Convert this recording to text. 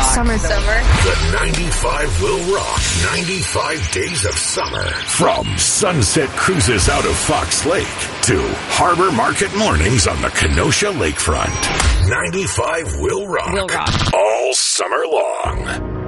Summer. The 95 will rock 95 days of summer. From sunset cruises out of Fox Lake to Harbor Market mornings on the Kenosha lakefront. 95 will rock. All summer long.